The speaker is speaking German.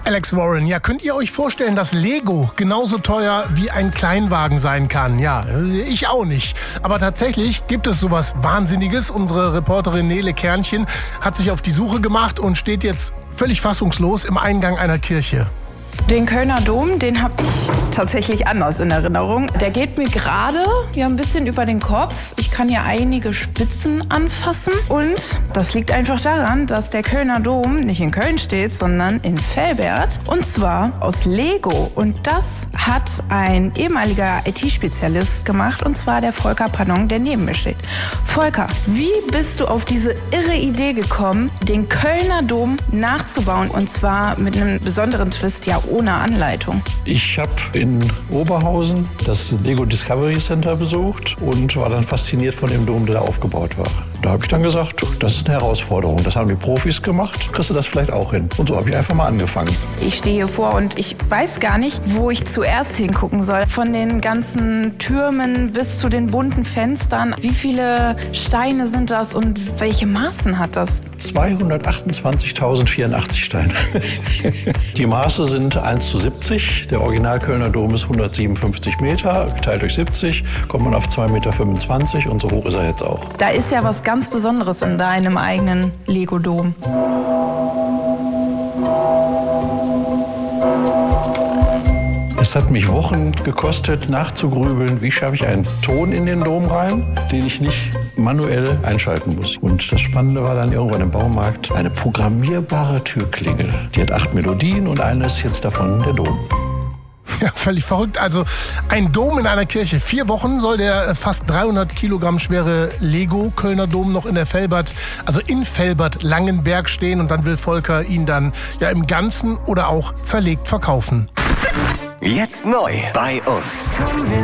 Alex Warren, ja, könnt ihr euch vorstellen, dass Lego genauso teuer wie ein Kleinwagen sein kann? Ja, ich auch nicht. Aber tatsächlich gibt es sowas Wahnsinniges. Unsere Reporterin Nele Kernchen hat sich auf die Suche gemacht und steht jetzt völlig fassungslos im Eingang einer Kirche. Den Kölner Dom, den habe ich tatsächlich anders in Erinnerung. Der geht mir gerade ein bisschen über den Kopf. Ich kann hier einige Spitzen anfassen. Und das liegt einfach daran, dass der Kölner Dom nicht in Köln steht, sondern in Velbert. Und zwar aus Lego. Und das hat ein ehemaliger IT-Spezialist gemacht. Und zwar der Volker Pannon, der neben mir steht. Volker, wie bist du auf diese irre Idee gekommen, den Kölner Dom nachzubauen? Und zwar mit einem besonderen Twist, ja ohne Anleitung. Ich habe in Oberhausen das Lego Discovery Center besucht und war dann fasziniert von dem Dom, der da aufgebaut war. Da habe ich dann gesagt, das ist eine Herausforderung. Das haben die Profis gemacht. Kriegst du das vielleicht auch hin? Und so habe ich einfach mal angefangen. Ich stehe hier vor und ich weiß gar nicht, wo ich zuerst hingucken soll. Von den ganzen Türmen bis zu den bunten Fenstern. Wie viele Steine sind das und welche Maßen hat das? 228.084 Steine. Die Maße sind 1:70. Der Original Kölner Dom ist 157 Meter. Geteilt durch 70 kommt man auf 2,25 Meter und so hoch ist er jetzt auch. Da ist ja was ganz Besonderes in deinem eigenen Lego-Dom. Es hat mich Wochen gekostet, nachzugrübeln, wie schaffe ich einen Ton in den Dom rein, den ich nicht manuell einschalten muss. Und das Spannende war dann irgendwann im Baumarkt eine programmierbare Türklingel. Die hat 8 Melodien und eine ist jetzt davon der Dom. Ja, völlig verrückt. Also ein Dom in einer Kirche. 4 Wochen soll der fast 300 Kilogramm schwere Lego-Kölner Dom noch in der Velbert, also in Velbert-Langenberg stehen. Und dann will Volker ihn dann ja im Ganzen oder auch zerlegt verkaufen. Jetzt neu bei uns.